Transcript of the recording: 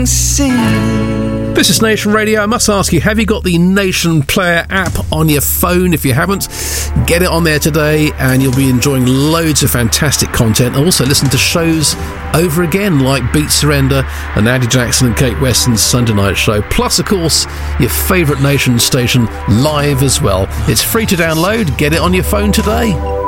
can see. This is Nation Radio. I must ask you, have you got the Nation Player app on your phone? If you haven't, get it on there today and you'll be enjoying loads of fantastic content. Also listen to shows over again like Beat Surrender and Andy Jackson and Kate Weston's Sunday Night Show. Plus, of course, your favourite Nation station live as well. It's free to download. Get it on your phone today.